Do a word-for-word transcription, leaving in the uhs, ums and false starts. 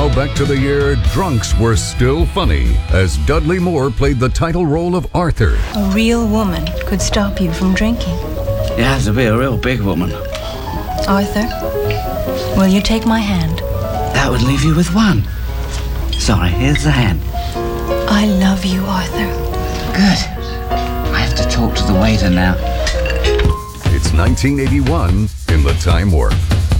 Now back to the year drunks were still funny as Dudley Moore played the title role of Arthur. A real woman could stop you from drinking. You have to be a real big woman. Arthur, will you take my hand? That would leave you with one. Sorry, here's the hand. I love you, Arthur. Good. I have to talk to the waiter now. It's nineteen eighty-one in the Time Warp.